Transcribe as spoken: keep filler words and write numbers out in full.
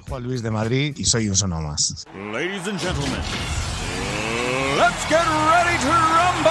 Juan Luis de Madrid y soy un sono más. Ladies and gentlemen, let's get ready to rumble.